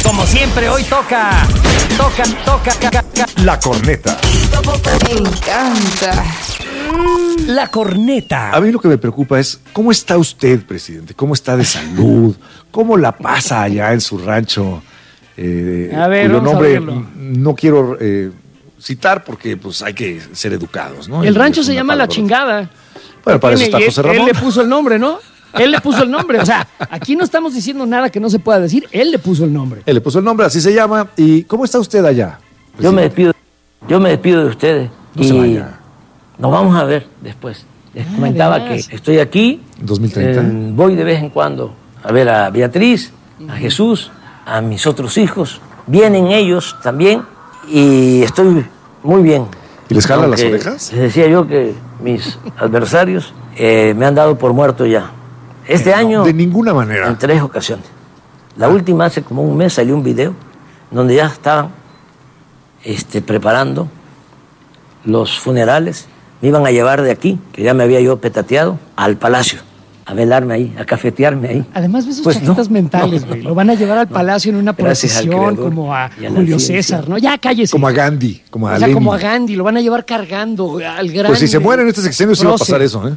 Como siempre, hoy toca. La corneta. Me encanta. La corneta. A mí lo que me preocupa es cómo está usted, presidente, cómo está de salud, cómo la pasa allá en su rancho, A ver, cuyo vamos a nombre verlo. no quiero citar porque pues hay que ser educados, ¿no? El Y rancho es se una llama La palabra. Chingada. Bueno, para eso Tiene- está José Él Ramón. le puso el nombre, ¿no? Él le puso el nombre. O sea, aquí no estamos diciendo nada que no se pueda decir. Él le puso el nombre. Él le puso el nombre, así se llama. ¿Y cómo está usted allá? Yo me presidente? despido de ustedes. No se vaya. Nos vamos a ver después. Les comentaba ¿de que veras? estoy aquí. 2030. Voy de vez en cuando a ver a Beatriz, a Jesús, a mis otros hijos. Vienen ellos también y estoy muy bien. ¿Y les jala las Aunque orejas? Les decía yo que mis adversarios me han dado por muerto ya. Este año De ninguna manera. en 3 ocasiones. La última hace como un mes salió un video donde ya estaban preparando los funerales. Me iban a llevar de aquí, que ya me había yo petateado, al palacio, a velarme ahí, a cafetearme ahí. Además de sus Pues chaquetas no, mentales, no, güey. no, Lo van a llevar al no. palacio en una Gracias al procesión, Creador como a y a la Julio ciencia. César, ¿no? Ya cállese. Como a Gandhi, como a O sea, como a Lenin. Gandhi, lo van a llevar cargando al gran. Pues si se muere en este sexenio sí va a pasar eso, ¿eh?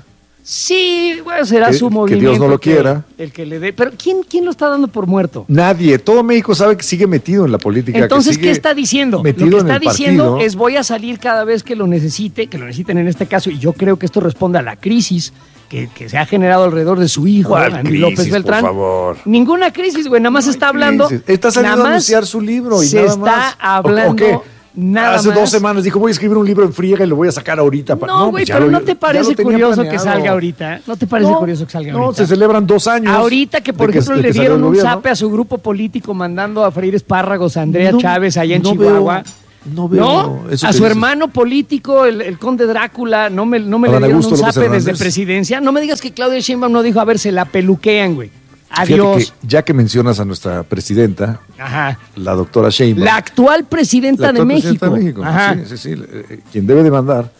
Sí, bueno, será Que- su que movimiento. Dios no lo quiera. El que le dé. Pero ¿quién lo está dando por muerto? Nadie, todo México sabe que sigue metido en la política. Entonces, que sigue ¿qué está diciendo? Lo metido que en está el diciendo partido. es voy a salir cada vez que lo necesite, que lo necesiten en este caso, y yo creo que esto responde a la crisis que se ha generado alrededor de su hijo, ¿Cuál Andy crisis, López Beltrán. por favor? Ninguna crisis, güey, nada más está hablando. crisis. Está saliendo nada a más anunciar su libro y se nada está más. hablando ¿O qué? nada Hace más. 2 semanas dijo, voy a escribir un libro en friega y lo voy a sacar ahorita. No, güey, pues ya pero lo- ¿no te ya parece lo tenía curioso que planeado. salga ahorita? ¿No te parece curioso que salga No, ahorita? se celebran 2 años. Ahorita que, por de ejemplo, de le salió dieron el un gobierno. zape a su grupo político mandando a freír espárragos a Andrea No, Chávez allá en no Chihuahua. no veo eso a que su dices. hermano político, el conde Drácula, no me le Adán dieron Augusto un López zape desde Hernández. presidencia. No me digas que Claudia Sheinbaum no dijo, a ver, se la peluquean, güey. Fíjate Adiós. que ya que mencionas a nuestra presidenta, Ajá. la doctora Sheinbaum. La actual presidenta, La actual de, presidenta México. de México. Ajá. Sí. Quien debe de mandar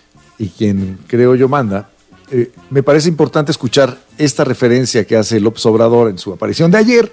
y quien creo yo manda. Me parece importante escuchar esta referencia que hace López Obrador en su aparición de ayer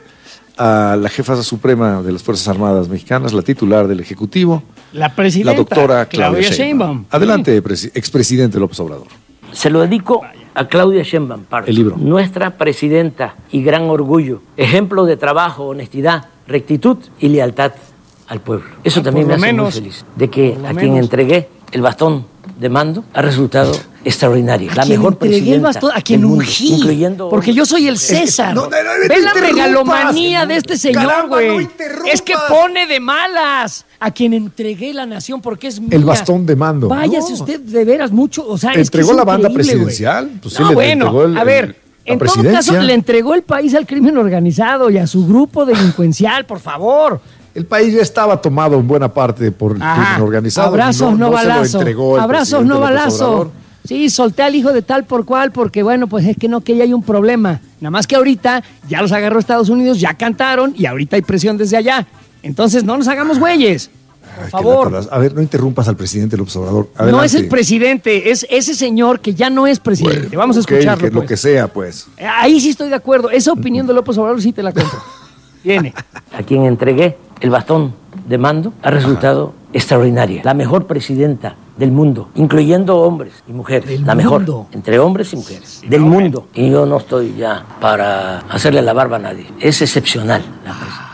a la jefa suprema de las Fuerzas Armadas Mexicanas, la titular del Ejecutivo, La presidenta. la doctora Claudia Sheinbaum. Sí. Adelante, expresidente López Obrador. Se lo dedico a Claudia Sheinbaum Pardo, El libro. nuestra presidenta y gran orgullo, ejemplo de trabajo, honestidad, rectitud y lealtad al pueblo. Eso también por me lo hace menos, muy feliz, de que por lo a quien menos. entregué el bastón de mando ha resultado extraordinario. A quien entregué el bastón, a quien del mundo, ungí. incluyendo Porque yo soy el César. No, Ve la interrumpas. megalomanía de este señor, Caramba, güey. no interrumpas. Es que pone de malas a quien entregué la nación porque es mía. El bastón de mando. Váyase No. usted de veras mucho. O sea, es que ¿Entregó es la banda increíble, güey. presidencial? Pues sí, No, le bueno, entregó a ver. la En todo presidencia. caso, le entregó el país al crimen organizado y a su grupo delincuencial, por favor. El país ya estaba tomado en buena parte por el Ajá. crimen organizado. Abrazos, no se lo balazo. entregó el Abrazos, presidente no López balazo. Obrador. Sí, solté al hijo de tal por cual porque, bueno, pues es que no, que ya hay un problema. Nada más que ahorita ya los agarró Estados Unidos, ya cantaron y ahorita hay presión desde allá. Entonces no nos hagamos güeyes. Por Ay, favor. qué lata. A ver, no interrumpas al presidente López Obrador. No Adelante. es el presidente, es ese señor que ya no es presidente. Bueno, Vamos a ok, escucharlo. que lo pues. que sea, pues. Ahí sí estoy de acuerdo. Esa opinión de López Obrador sí te la compro. Viene. a quien entregué el bastón de mando ha resultado extraordinaria. La mejor presidenta del mundo, incluyendo hombres y mujeres. Del la mejor, mundo. entre hombres y mujeres. Del mundo. Y yo no estoy ya para hacerle la barba a nadie. Es excepcional la presidenta.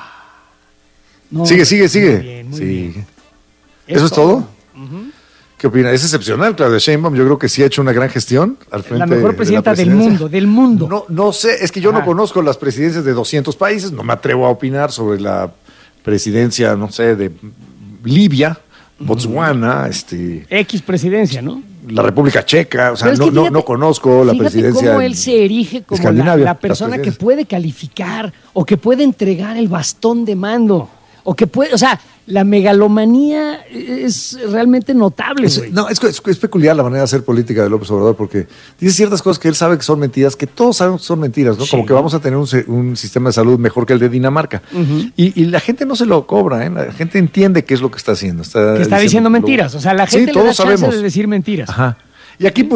No, Sigue. Muy bien, muy Sí. bien. ¿Eso es todo? ¿Qué opina? Es excepcional, Claudia Sheinbaum. Yo creo que sí ha hecho una gran gestión al frente La de mejor la presidenta del presidencia. mundo, del mundo. No sé, es que yo Ajá. no conozco las presidencias de 200 países, no me atrevo a opinar sobre la presidencia, no sé, de Libia, Botswana, X presidencia, ¿no? la República Checa, o sea, Pero es que no fíjate- conozco la fíjate presidencia. cómo él se erige como Escandinavia, la persona las que presidencias. puede calificar o que puede entregar el bastón de mando. O que puede, o sea, la megalomanía es realmente notable, güey. Es peculiar la manera de hacer política de López Obrador porque dice ciertas cosas que él sabe que son mentiras, que todos sabemos que son mentiras, ¿no? Sí. Como que vamos a tener un sistema de salud mejor que el de Dinamarca. Y la gente no se lo cobra, ¿eh? La gente entiende qué es lo que está haciendo. Que está diciendo mentiras. O sea, la Sí, gente le da todos chance sabemos. de decir mentiras. Ajá. Y aquí, pues,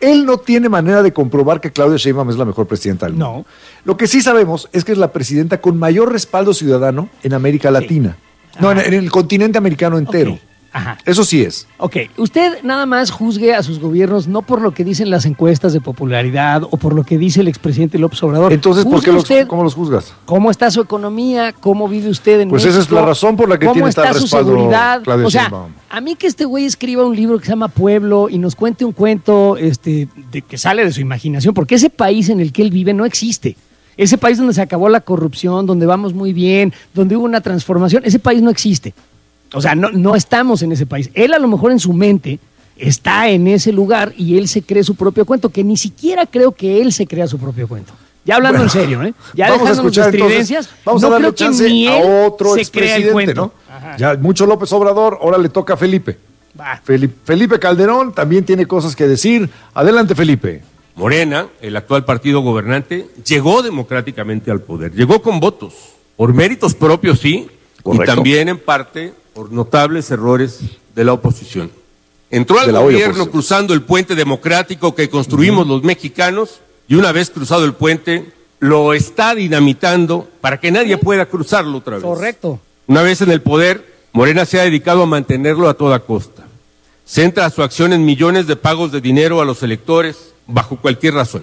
Él no tiene manera de comprobar que Claudia Sheinbaum es la mejor presidenta del mundo. No. Lo que sí sabemos es que es la presidenta con mayor respaldo ciudadano en América Latina. No, en el continente americano entero. Ok. Ajá. Eso sí es. Ok, usted nada más juzgue a sus gobiernos no por lo que dicen las encuestas de popularidad o por lo que dice el expresidente López Obrador. Entonces, ¿por qué usted cómo los juzgas? ¿Cómo está su economía? ¿Cómo vive usted en Pues México? esa es la razón por la que ¿Cómo tiene está tal su respaldo seguridad? Claudia O sea, Sheinbaum. a mí que este güey escriba un libro que se llama Pueblo y nos cuente un cuento de que sale de su imaginación, porque ese país en el que él vive no existe. Ese país donde se acabó la corrupción, donde vamos muy bien, donde hubo una transformación, ese país no existe. O sea, no estamos en ese país. Él a lo mejor en su mente está en ese lugar y él se cree su propio cuento, que ni siquiera creo que él se crea su propio cuento. Ya hablando en serio, ¿eh? Ya vamos a dejándonos escuchar de estridencias, entonces, vamos no a darle creo que chance ni él a otro se crea el expresidente, cuento. ¿no? Ajá. Ya mucho López Obrador, ahora le toca a Felipe. Va. Felipe Calderón también tiene cosas que decir. Adelante, Felipe. Morena, el actual partido gobernante, llegó democráticamente al poder, llegó con votos, por méritos propios sí, Correcto. y también en parte por notables errores de la oposición. Entró al De la hoy gobierno oposición. cruzando el puente democrático que construimos los mexicanos y una vez cruzado el puente lo está dinamitando para que nadie pueda cruzarlo otra vez. Correcto. Una vez en el poder, Morena se ha dedicado a mantenerlo a toda costa. Centra su acción en millones de pagos de dinero a los electores bajo cualquier razón.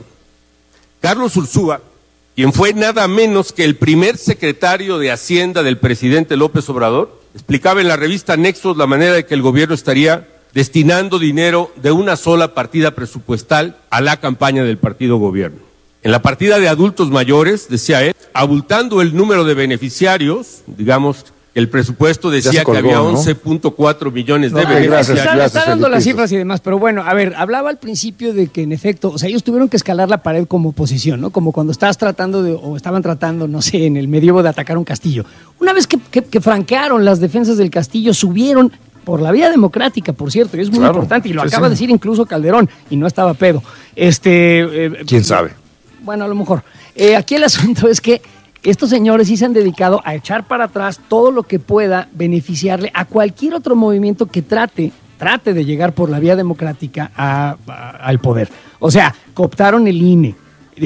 Carlos Ursúa, quien fue nada menos que el primer secretario de Hacienda del presidente López Obrador, explicaba en la revista Nexos la manera de que el gobierno estaría destinando dinero de una sola partida presupuestal a la campaña del partido gobierno. En la partida de adultos mayores, decía él, abultando el número de beneficiarios, digamos, el presupuesto decía colgó, que había ¿no? 11.4 millones de No, beneficiarios. Está dando las Felipito. cifras y demás, pero bueno, a ver, hablaba al principio de que en efecto, o sea, ellos tuvieron que escalar la pared como oposición, ¿no? Como cuando estabas tratando o estaban tratando, no sé, en el medievo de atacar un castillo. Una vez que franquearon las defensas del castillo, subieron por la vía democrática, por cierto, y es muy Claro, importante, y lo sí, acaba sí. de decir incluso Calderón, y no estaba pedo. ¿Quién sabe? Bueno, a lo mejor. Aquí el asunto es que estos señores sí se han dedicado a echar para atrás todo lo que pueda beneficiarle a cualquier otro movimiento que trate de llegar por la vía democrática al poder. O sea, cooptaron el INE,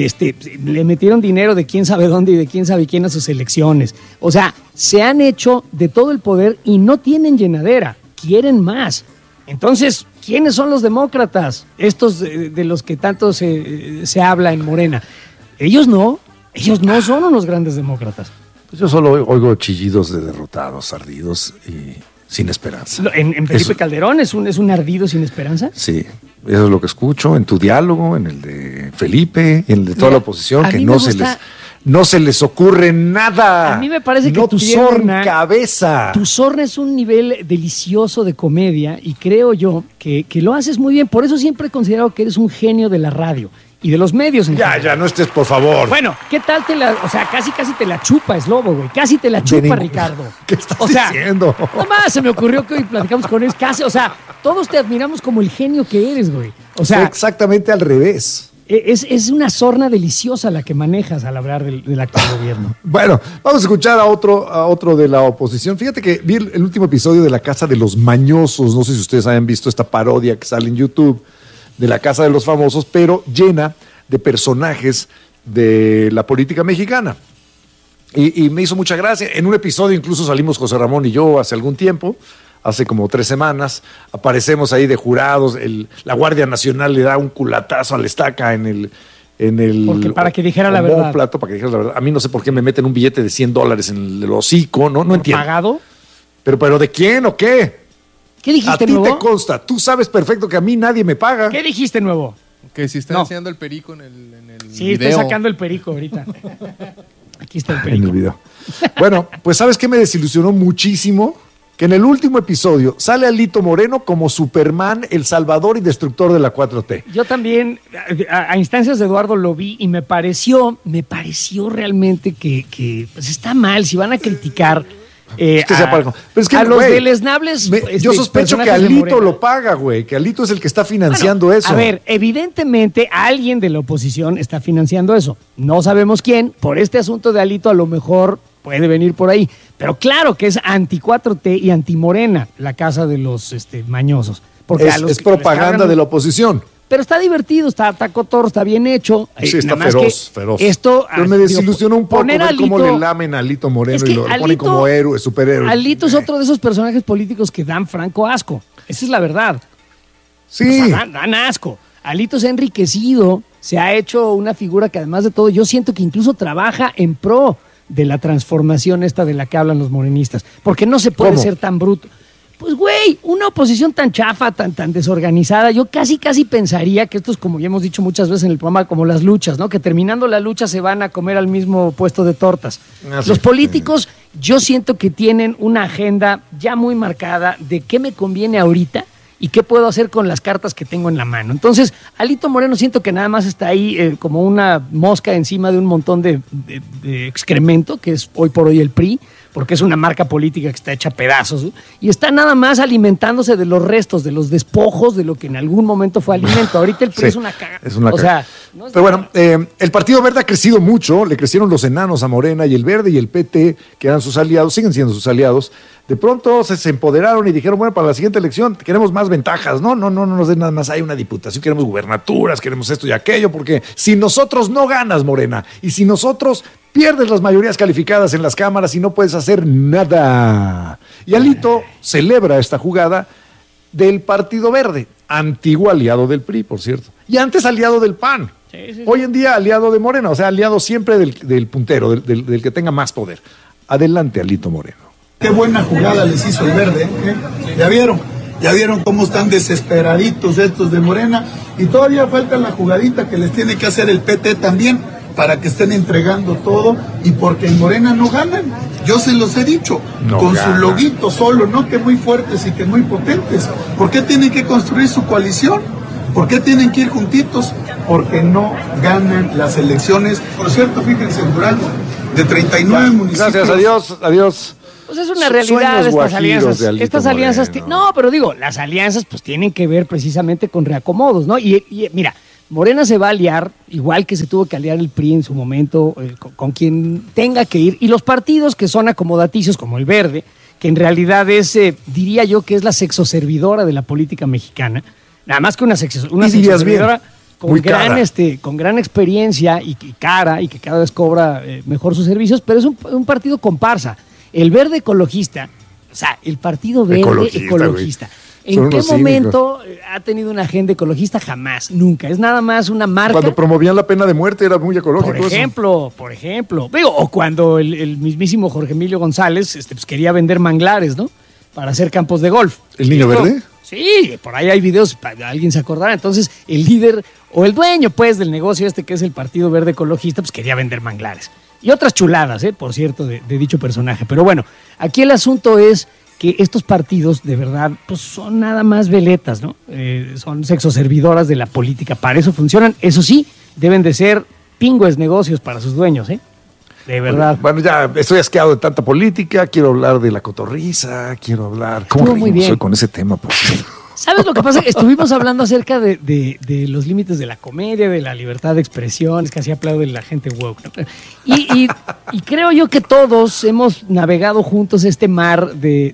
le metieron dinero de quién sabe dónde y de quién sabe quién a sus elecciones. O sea, se han hecho de todo el poder y no tienen llenadera, quieren más. Entonces, ¿quiénes son los demócratas? Estos de los que tanto se habla en Morena. Ellos no son unos grandes demócratas. Pues yo solo oigo chillidos de derrotados, ardidos y sin esperanza. ¿En Felipe Eso- Calderón es un ardido sin esperanza? Sí, eso es lo que escucho en tu diálogo, en el de Felipe, en el de toda Mira, la oposición, a que mí no me se gusta- no se les ocurre nada. A mí me parece que no tu tienen sorna- cabeza. Tu sorna es un nivel delicioso de comedia y creo yo que lo haces muy bien. Por eso siempre he considerado que eres un genio de la radio y de los medios. Ya, no estés, por favor. Bueno, ¿qué tal casi te la chupa, es lobo, güey? Casi te la chupa, ningún- Ricardo. ¿Qué estás o sea, diciendo? Nomás se me ocurrió que hoy platicamos con él. Casi, o sea, todos te admiramos como el genio que eres, güey. O Fue sea, exactamente al revés. es una sorna deliciosa la que manejas al hablar del actual gobierno. Bueno, vamos a escuchar a otro de la oposición. Fíjate que vi el último episodio de La Casa de los Mañosos. No sé si ustedes hayan visto esta parodia que sale en YouTube de La Casa de los Famosos, pero llena de personajes de la política mexicana. Y me hizo mucha gracia. En un episodio incluso salimos José Ramón y yo hace algún tiempo, hace como 3 semanas. Aparecemos ahí de jurados. La Guardia Nacional le da un culatazo a la estaca en el Porque para que dijera la verdad. Plato, para que dijera la verdad. A mí no sé por qué me meten un billete de $100 en el hocico, no entiendo. ¿Pagado? Pero ¿de quién o qué? ¿Qué A dijiste, ti nuevo? te consta. Tú sabes perfecto que a mí nadie me paga. ¿Qué dijiste, nuevo? Que si está No. enseñando el perico en el Sí, video. estoy sacando el perico ahorita. Aquí está el En perico. el video. Bueno, pues ¿sabes qué me desilusionó muchísimo? Que en el último episodio sale Alito Moreno como Superman, el salvador y destructor de la 4T. Yo también, a instancias de Eduardo, lo vi y me pareció realmente que pues está mal. Si van a criticar Es que sea parejo. Pero es que, a los güey, deleznables. yo sospecho que personajes de Alito Morena. lo paga, güey. Que Alito es el que está financiando Bueno, eso. A ver, evidentemente alguien de la oposición está financiando eso. No sabemos quién. Por este asunto de Alito a lo mejor puede venir por ahí. Pero claro que es anti-4T y anti-Morena la casa de los mañosos. Porque a los Es que les propaganda cargan- de la oposición. Pero está divertido, está cotorro, está bien hecho. Sí, está nada más feroz, que feroz. Esto, Pero me desilusionó un poco poner ver a cómo Alito- le lamen a Alito Moreno Es que y lo ponen Alito- como héroe, superhéroe. Alito es otro de esos personajes políticos que dan franco asco. Esa es la verdad. Sí. O sea, dan asco. Alito se ha enriquecido, se ha hecho una figura que además de todo yo siento que incluso trabaja en pro de la transformación esta de la que hablan los morenistas. Porque no se puede ¿Cómo? ser tan bruto. Pues güey, una oposición tan chafa, tan desorganizada, yo casi pensaría que esto es como ya hemos dicho muchas veces en el programa, como las luchas, ¿no? Que terminando la lucha se van a comer al mismo puesto de tortas. Así Los es. políticos yo siento que tienen una agenda ya muy marcada de qué me conviene ahorita y qué puedo hacer con las cartas que tengo en la mano. Entonces, Alito Moreno siento que nada más está ahí como una mosca encima de un montón de excremento, que es hoy por hoy el PRI, porque es una marca política que está hecha a pedazos, ¿no? Y está nada más alimentándose de los restos, de los despojos de lo que en algún momento fue alimento. Ahorita el PRI Sí, es una cagada. es una o cagada. sea, no es Pero bueno, el Partido Verde ha crecido mucho, le crecieron los enanos a Morena y el Verde y el PT, que eran sus aliados, siguen siendo sus aliados. De pronto se empoderaron y dijeron, bueno, para la siguiente elección queremos más ventajas. No nos den nada más, hay una diputación, queremos gubernaturas, queremos esto y aquello, porque si nosotros no ganas, Morena, y si nosotros pierdes las mayorías calificadas en las cámaras y no puedes hacer nada. Y Alito celebra esta jugada del Partido Verde, antiguo aliado del PRI, por cierto, y antes aliado del PAN. Sí. Hoy en día aliado de Morena, o sea, aliado siempre del puntero, del que tenga más poder. Adelante, Alito Moreno. Qué buena jugada les hizo el Verde, ¿eh? Ya vieron cómo están desesperaditos estos de Morena, y todavía falta la jugadita que les tiene que hacer el PT también, para que estén entregando todo, y porque en Morena no ganan, yo se los he dicho, No con ganan. su loguito solo, no que muy fuertes y que muy potentes. ¿Por qué tienen que construir su coalición? ¿Por qué tienen que ir juntitos? Porque no ganan las elecciones. Por cierto, fíjense, en Durango, de 39 municipios. Gracias, adiós. Pues es una realidad Sueños estas guajiros alianzas. de Alito Estas alianzas, Moreno. no, pero digo, las alianzas pues tienen que ver precisamente con reacomodos, ¿no? Y mira, Morena se va a aliar, igual que se tuvo que aliar el PRI en su momento, con quien tenga que ir, y los partidos que son acomodaticios, como el Verde, que en realidad es, diría yo, que es la sexoservidora de la política mexicana, nada más que una Y dirías sexoservidora bien, con muy gran, cara. con gran experiencia y cara, y que cada vez cobra mejor sus servicios, pero es un partido comparsa. El Verde ecologista, o sea, el Partido Verde ecologista. güey. Son ¿En qué unos momento ha tenido una agenda ecologista? Jamás, nunca. Es nada más una marca. Cuando promovían la pena de muerte era muy ecológico. Por ejemplo. Digo, o cuando el mismísimo Jorge Emilio González pues quería vender manglares, ¿no? Para hacer campos de golf. ¿El Niño Esto- Verde? Sí, por ahí hay videos, alguien se acordará. Entonces, el líder o el dueño, pues, del negocio que es el Partido Verde Ecologista, pues quería vender manglares. Y otras chuladas, por cierto, de dicho personaje. Pero bueno, aquí el asunto es que estos partidos, de verdad, pues son nada más veletas, ¿no? Son sexoservidoras de la política. Para eso funcionan. Eso sí, deben de ser pingües negocios para sus dueños, ¿eh? De verdad. Bueno, ya estoy asqueado de tanta política, quiero hablar de la cotorriza, quiero hablar... ¿Cómo Estuvo muy reímos bien. hoy con ese tema, por cierto? ¿Sabes lo que pasa? Estuvimos hablando acerca de los límites de la comedia, de la libertad de expresión, es que así aplaude la gente woke, ¿no? Y creo yo que todos hemos navegado juntos este mar de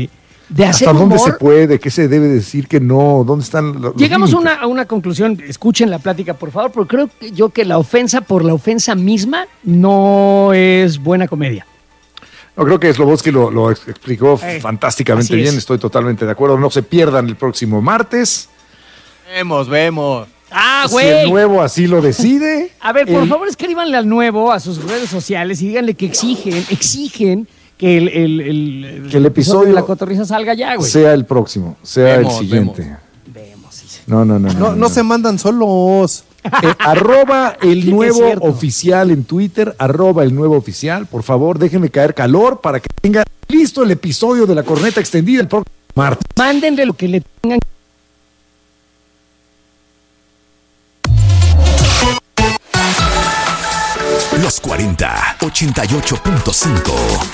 hacer ¿Hasta dónde humor. se puede? ¿Qué se debe decir que no? ¿Dónde están los Llegamos límites? a una conclusión, escuchen la plática por favor, porque creo yo que la ofensa por la ofensa misma no es buena comedia. No, creo que Slobodsky lo explicó fantásticamente así es. bien, estoy totalmente de acuerdo. No se pierdan el próximo martes. Vemos. ¡Ah, Si el güey! nuevo así lo decide. A ver, por favor, escríbanle al nuevo a sus redes sociales y díganle que exigen que el episodio de la cotorriza salga ya, güey. Sea el próximo, sea Vemos, el siguiente. Vemos, sí. No. No se mandan solos. Arroba el Es nuevo cierto. oficial en Twitter, arroba el nuevo oficial. Por favor, déjenme caer calor para que tenga listo el episodio de la corneta extendida el próximo martes. Mándenle lo que le tengan. Los 40, 88.5.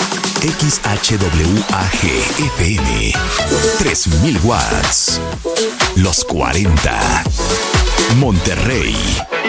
XHWAG FM. 3000 watts. Los 40. Monterrey.